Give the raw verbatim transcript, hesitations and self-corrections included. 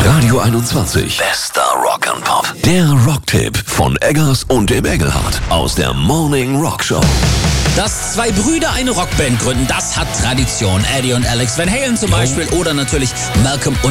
Radio einundzwanzig. Bester Rock and Pop. Der Rocktipp von Eggers und dem Engelhardt aus der Morning Rock Show. Dass zwei Brüder eine Rockband gründen, das hat Tradition. Eddie und Alex Van Halen zum Beispiel oder natürlich Malcolm und